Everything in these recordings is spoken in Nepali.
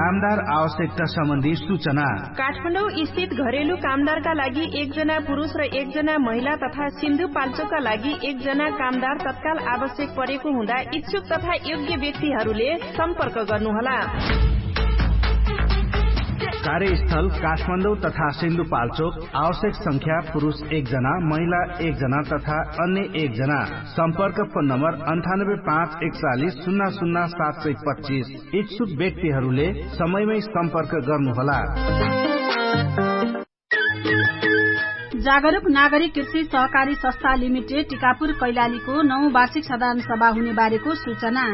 कामदार आवश्यकता सम्बन्धी सूचना। काठमाडौँ स्थित घरेलु कामदारका लागि 1 जना पुरुष र 1 जना महिला तथा सिन्धुपाल्चोकका लागि 1 जना कामदार तत्काल आवश्यक परेको हुँदा इच्छुक तथा योग्य व्यक्तिहरूले सम्पर्क गर्नुहोला। कार्यस्थल काठमाडौँ तथा सिन्धुपाल्चोक। आवश्यक संख्या पुरुष 1 जना, महिला 1 जना तथा अन्य 1 जना। सम्पर्क फोन नम्बर 9854100725। इच्छुक व्यक्तिहरूले समयमै सम्पर्क गर्नुहोला। जागरूक नागरिक कृषि सहकारी संस्था लिमिटेड टिकापुर कैलालीको 9औं वार्षिक साधारण सभा हुने बारेको सूचना।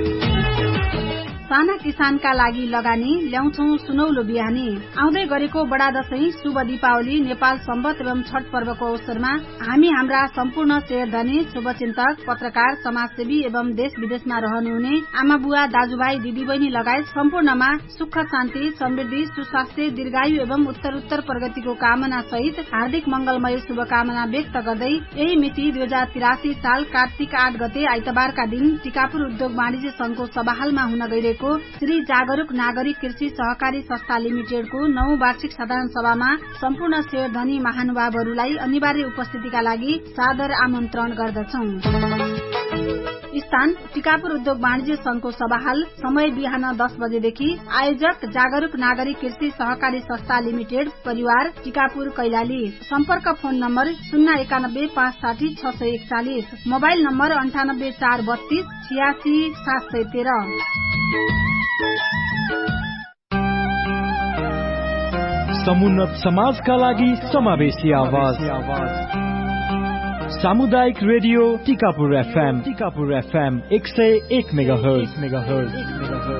साना किसानका लागि लगानी ल्याउँछौं सुनौलो बिहानी। आउँदै गरेको बडा दशैं, शुभ दीपावली, नेपाल सम्वत एवं छठ पर्वको अवसरमा हामी हाम्रा सम्पूर्ण शेयरधनी, शुभचिन्तक, पत्रकार, समाजसेवी एवं देश विदेशमा रहनुहुने आमा बुवा, दाजुभाइ, दिदीबहिनी लगायत सम्पूर्णमा सुख शान्ति, समृद्धि, सुस्वास्थ्य, दीर्घायु एवं उत्तरोत्तर प्रगतिको कामना सहित हार्दिक मंगलमय शुभकामना व्यक्त गर्दै यही मिति 2083 साल कार्तिक 8 गते आइतबारका दिन टिकापुर उद्योग वाणिज्य संघको सभाहालमा हुन गइरहेको श्री जागरूक नागरिक कृषि सहकारी संस्था लिमिटेडको 9औं वार्षिक साधारण सभामा सम्पूर्ण शेयरधनी महानुभावहरूलाई अनिवार्य उपस्थितिका लागि सादर आमन्त्रण गर्दछौं। स्थान टिकापुर उद्योग वाणिज्य संघको सभाहाल। समय बिहान 10 बजेदेखि। आयोजक जागरूक नागरिक कृषि सहकारी संस्था लिमिटेड, परिवार, टिकापुर कैलाली। सम्पर्क फोन नम्बर 091-560-641। Mobile number 9843386713। समुन्नत समाजका लागि समावेशी आवाज। सामुदायिक रेडियो टिकापुर FM 101 मेगाहर्ज।